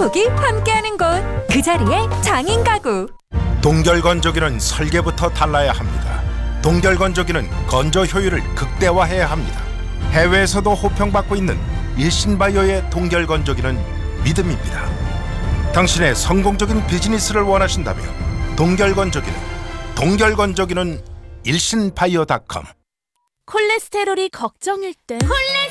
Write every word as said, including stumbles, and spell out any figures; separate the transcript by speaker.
Speaker 1: 행복이 함께하는 곳, 그 자리에 장인 가구.
Speaker 2: 동결건조기는 설계부터 달라야 합니다. 동결건조기는 건조 효율을 극대화해야 합니다. 해외에서도 호평받고 있는 일신바이오의 동결건조기는 믿음입니다. 당신의 성공적인 비즈니스를 원하신다면 동결건조기는 동결건조기는 일신바이오 닷컴.
Speaker 3: 콜레스테롤이 걱정일 땐 콜레